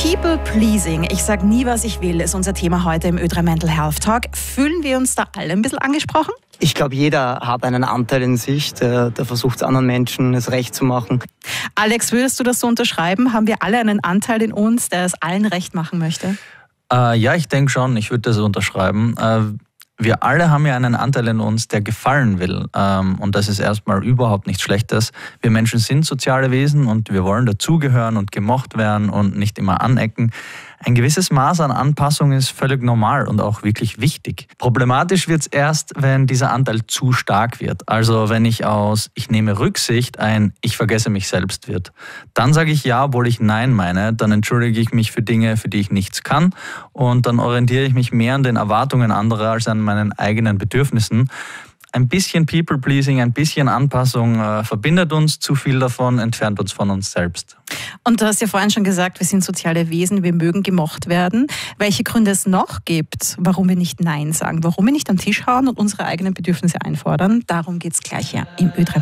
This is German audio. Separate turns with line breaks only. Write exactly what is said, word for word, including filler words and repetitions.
People Pleasing, ich sag nie, was ich will, ist unser Thema heute im Ö drei Mental Health Talk. Fühlen wir uns da alle ein bisschen angesprochen?
Ich glaube, jeder hat einen Anteil in sich, der, der versucht, anderen Menschen es recht zu machen.
Alex, würdest du das so unterschreiben? Haben wir alle einen Anteil in uns, der es allen recht machen möchte?
Äh, ja, ich denke schon, ich würde das unterschreiben. Äh, wir alle haben ja einen Anteil in uns, der gefallen will. Ähm, und das ist erstmal überhaupt nichts Schlechtes. Wir Menschen sind soziale Wesen und wir wollen dazugehören und gemocht werden und nicht immer anecken. Ein gewisses Maß an Anpassung ist völlig normal und auch wirklich wichtig. Problematisch wird es erst, wenn dieser Anteil zu stark wird. Also wenn ich aus ich nehme Rücksicht ein ich vergesse mich selbst wird. Dann sage ich ja, obwohl ich nein meine. Dann entschuldige ich mich für Dinge, für die ich nichts kann. Und dann orientiere ich mich mehr an den Erwartungen anderer als an meinen eigenen Bedürfnissen. Ein bisschen People-Pleasing, ein bisschen Anpassung äh, verbindet uns, zu viel davon entfernt uns von uns selbst.
Und du hast ja vorhin schon gesagt, wir sind soziale Wesen, wir mögen gemocht werden. Welche Gründe es noch gibt, warum wir nicht Nein sagen, warum wir nicht am Tisch hauen und unsere eigenen Bedürfnisse einfordern, darum geht es gleich hier im Ö drei